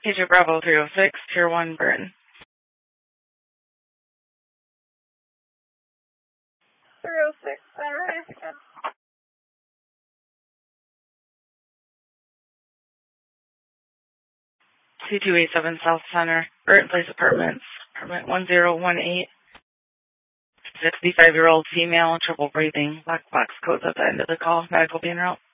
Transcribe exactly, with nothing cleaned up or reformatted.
Agent Bravo three oh six, Tier one, Burton. three oh six, Center. two two eight seven South Center, Burton Place Apartments, apartment one zero one eight. sixty-five-year-old female, triple breathing, black box codes at the end of the call. Medical being route.